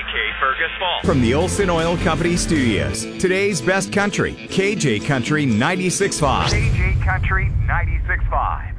KK Fergus Falls. From the Olson Oil Company Studios, today's best country, KJ Country 96.5. KJ Country 96.5.